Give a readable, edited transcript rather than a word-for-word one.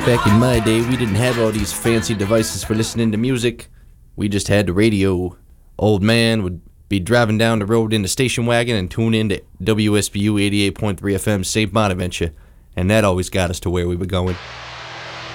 Back in my day, we didn't have all these fancy devices for listening to music. We just had the radio. Old man would be driving down the road in the station wagon and tune in to WSBU 88.3 FM St. Bonaventure, and that always got us to where we were going.